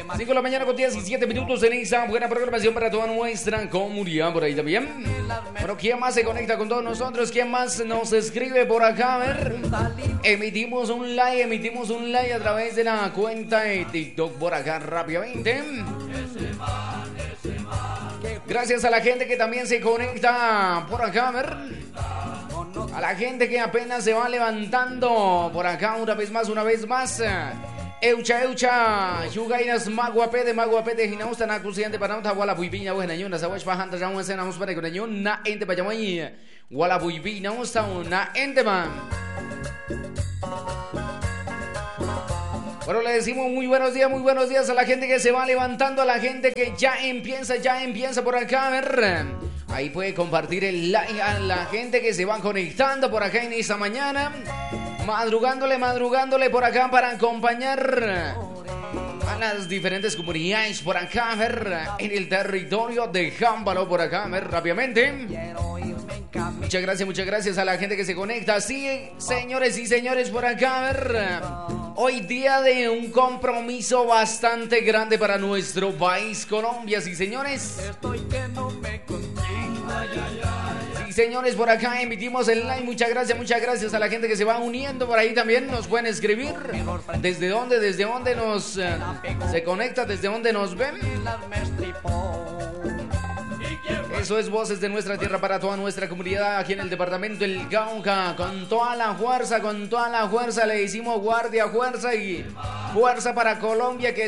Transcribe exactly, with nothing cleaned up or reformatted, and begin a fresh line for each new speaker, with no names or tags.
cinco de la mañana con diecisiete minutos en esa buena programación para toda nuestra comunidad por ahí también. Bueno, ¿quién más se conecta con todos nosotros? ¿Quién más nos escribe por acá? A ver, emitimos un like, emitimos un like a través de la cuenta de TikTok por acá rápidamente. Gracias a la gente que también se conecta por acá, a ver. A la gente que apenas se va levantando por acá una vez más, una vez más. Eucha, eucha, yugainas maguapete, maguapete, hinausta na kusiante panauta wala buibina wena nyuna sawash pahanta jamu sena muspane kuna nyuna ente pajamai wala buibina usta una ente man. Bueno, le decimos muy buenos días, muy buenos días a la gente que se va levantando, a la gente que ya empieza, ya empieza por acá, a ver. Ahí puede compartir el like a la gente que se va conectando por acá en esta mañana. Madrugándole, madrugándole por acá para acompañar a las diferentes comunidades por acá, a ver, en el territorio de Jámbalo por acá, a ver, rápidamente. Muchas gracias, muchas gracias a la gente que se conecta. Sí, señores y señores, por acá, a ver. Hoy día de un compromiso bastante grande para nuestro país, Colombia, sí, señores.
Estoy que no me contigo.
Sí, señores, por acá emitimos el like. Muchas gracias, muchas gracias a la gente que se va uniendo por ahí también. Nos pueden escribir desde dónde, desde dónde nos eh, se conecta, desde dónde nos ven. Eso es Voces de Nuestra Tierra para toda nuestra comunidad aquí en el departamento del Cauca. Con toda la fuerza, con toda la fuerza le decimos guardia, fuerza y fuerza para Colombia, que